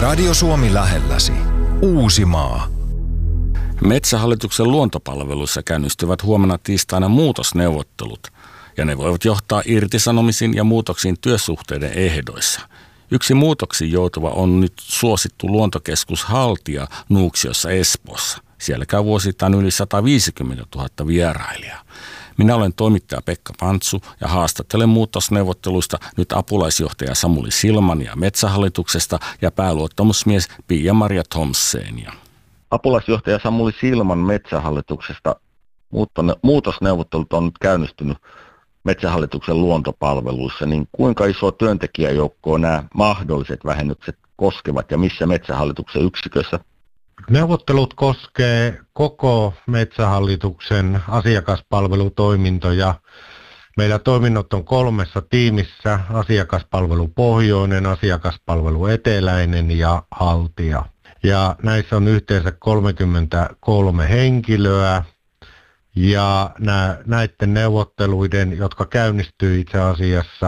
Radio Suomi lähelläsi. Uusimaa. Metsähallituksen luontopalveluissa käynnistyvät huomenna tiistaina muutosneuvottelut, ja ne voivat johtaa irtisanomisiin ja muutoksiin työsuhteiden ehdoissa. Yksi muutoksiin joutuva on nyt suosittu luontokeskus Haltia Nuuksiossa Espoossa. Siellä käy vuosittain yli 150 000 vierailijaa. Minä olen toimittaja Pekka Pantsu ja haastattelen muutosneuvotteluista nyt apulaisjohtaja Samuli Silmania Metsähallituksesta ja pääluottamusmies Pia-Maria Thomsenia. Apulaisjohtaja Samuli Silman Metsähallituksesta. Muutosneuvottelut on nyt käynnistynyt Metsähallituksen luontopalveluissa, niin kuinka iso työntekijäjoukkoa nämä mahdolliset vähennykset koskevat ja missä Metsähallituksen yksikössä? Neuvottelut koskee koko Metsähallituksen asiakaspalvelutoimintoja. Meillä toiminnot on 3 tiimissä: asiakaspalvelu Pohjoinen, asiakaspalvelu Eteläinen ja Haltia. Ja näissä on yhteensä 33 henkilöä. Ja näiden neuvotteluiden, jotka käynnistyy itse asiassa